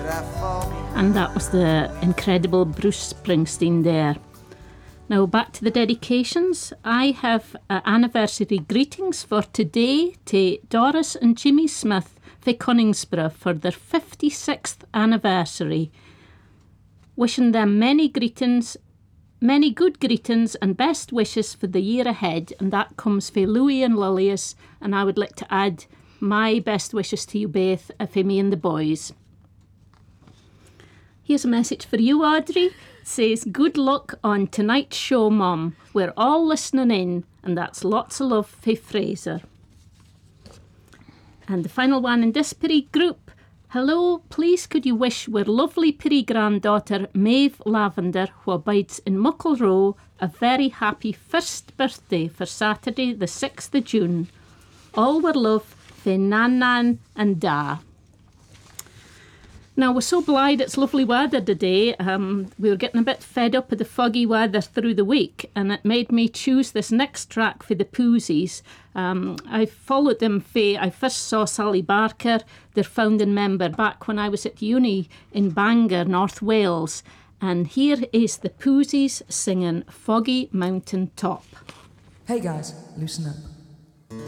And that was the incredible Bruce Springsteen there. Now back to the dedications. I have anniversary greetings for today to Doris and Jimmy Smith for Coningsborough for their 56th anniversary. Wishing them many greetings, many good greetings and best wishes for the year ahead. And that comes for Louis and Lilius. And I would like to add my best wishes to you both for me and the boys. Here's a message for you, Audrey. It says, good luck on tonight's show, Mum. We're all listening in, and that's lots of love for Fraser. And the final one in this Piri group. Hello, please could you wish our lovely Piri granddaughter, Maeve Lavender, who abides in Muckle Row, a very happy first birthday for Saturday, the 6th of June. All our love for Nan Nan and Da. Now, we're so glad it's lovely weather today. We were getting a bit fed up of the foggy weather through the week, and it made me choose this next track for the Poozies. I followed them I first saw Sally Barker, their founding member, back when I was at uni in Bangor, North Wales. And here is the Poozies singing Foggy Mountain Top. Hey guys, loosen up.